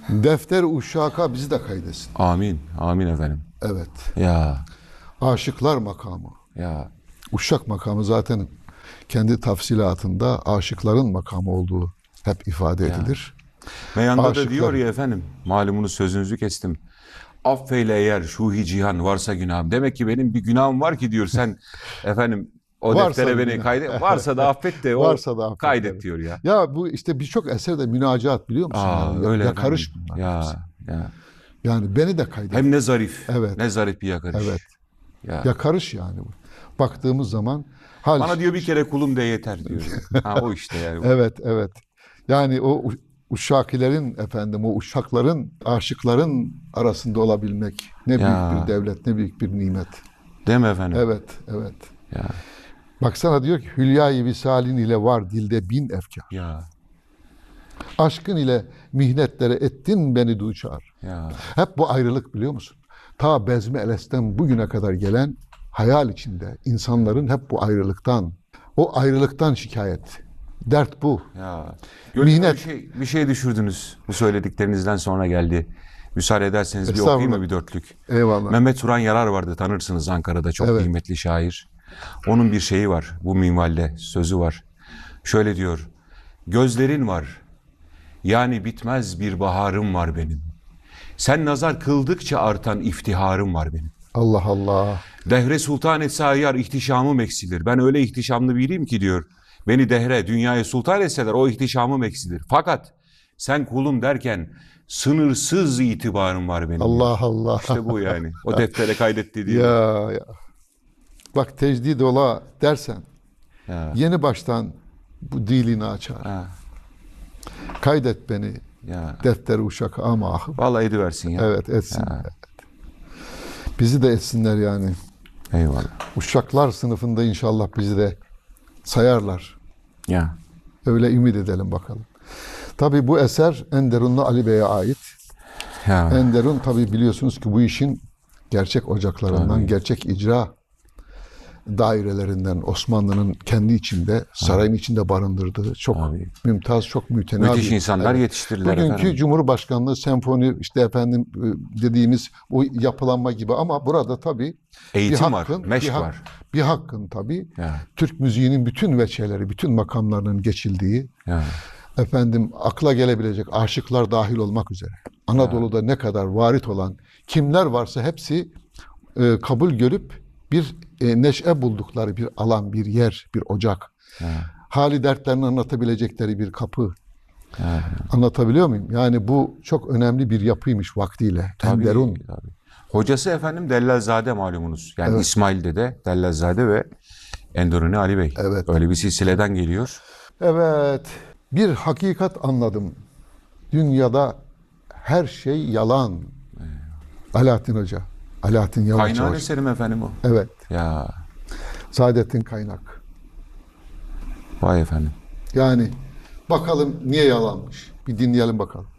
Defter uşaka bizi de kaydetsin. Amin. Amin efendim. Evet. Ya. Aşıklar makamı. Ya. Uşak makamı zaten kendi tafsilatında aşıkların makamı olduğu hep ifade edilir. Meyanda da Aşıklar. diyor ya efendim, malumunuz sözünüzü kestim. Affeyle eğer şuhi cihan varsa günahım. Demek ki benim bir günahım var ki diyor sen efendim o Varsa deftere beni günah. kaydet. Varsa da affet de o Varsa da affet, kaydet evet. diyor ya. Ya bu işte birçok eserde münacaat biliyor musun? Aa, Yani öyle yakarış efendim. bunlar. Ya, hepsi. ya. Yani beni de kaydet. Hem ne zarif. Evet. Ne zarif bir yakarış. Evet. Ya. Yakarış yani bu. Baktığımız zaman Bana diyor bir kere kulum de yeter diyor. Ha, o işte yani. Evet, evet. Yani o uşakilerin efendim, o uşakların, aşıkların arasında olabilmek ne Ya. büyük bir devlet, ne büyük bir nimet. Değil mi efendim? Evet, evet. Ya. Baksana diyor ki Hülya-i visalin ile var dilde bin efkar. Ya. Aşkın ile mihnetlere ettin beni duçar. Ya. Hep bu ayrılık biliyor musun? Ta Bezmi Eles'ten bugüne kadar gelen hayal içinde insanların hep bu ayrılıktan, o ayrılıktan şikayet. Dert bu. Ya. Gönlüme Mihnet. bir şey düşürdünüz. Bu söylediklerinizden sonra geldi. Müsaade ederseniz bir okuyayım mı bir dörtlük? Eyvallah. Mehmet Turan Yarar vardı, tanırsınız, Ankara'da çok Evet. kıymetli şair. Onun bir şeyi var, bu minvalde sözü var. Şöyle diyor: gözlerin var, yani bitmez bir baharım var benim. Sen nazar kıldıkça artan iftiharım var benim. Allah Allah. Dehre sultan etse ayar ihtişamım eksilir. Ben öyle ihtişamlı biriyim ki diyor. Beni dehre, dünyaya sultan etseler o ihtişamım eksilir. Fakat sen kulum derken sınırsız itibarım var benim. Allah Allah. İşte bu yani. O deftere kaydetti diye. Ya. Bak tecdid ola dersen Ya. yeni baştan bu dilini açar. Ha. Kaydet beni Ya. defteri uşak ama ahım. Vallahi ediversin ya. Evet etsin. Ya. Bizi de etsinler yani. Eyvallah. Uşaklar sınıfında inşallah bizi de sayarlar. Ya. Öyle ümit edelim bakalım. Tabii bu eser Enderunlu Ali Bey'e ait. Ya. Enderun tabii biliyorsunuz ki bu işin gerçek ocaklarından, Tabii. gerçek icra dairelerinden Osmanlı'nın kendi içinde, sarayın içinde barındırdığı çok Tabii. mümtaz, çok mütenabi. Müthiş insanlar Evet. yetiştirdiler Bugünkü efendim. Cumhurbaşkanlığı, senfoni, işte efendim dediğimiz o yapılanma gibi ama burada tabii Eğitim var, meşk var. Bir hakkın tabii Ya. Türk müziğinin bütün veçeleri, bütün makamlarının geçildiği, Ya. efendim akla gelebilecek aşıklar dahil olmak üzere Anadolu'da ne kadar varit olan kimler varsa hepsi kabul görüp bir neşe buldukları bir alan, bir yer, bir ocak. Ya. Hali dertlerini anlatabilecekleri bir kapı. Ya. Anlatabiliyor muyum? Yani bu çok önemli bir yapıymış vaktiyle. Tabii, Enderun. tabii. Hocası efendim Dellalzade malumunuz. Yani Evet. İsmail Dede, Dellalzade ve Enderuni Ali Bey. Evet. Öyle bir silsileden geliyor. Evet. Bir hakikat anladım. Dünyada her şey yalan. Alaaddin Hoca. Alaaddin Yavaş Kaynağın Hoca. eserim efendim o. Evet. Ya. Saadettin Kaynak. Vay efendim. Yani bakalım niye yalanmış. Bir dinleyelim bakalım.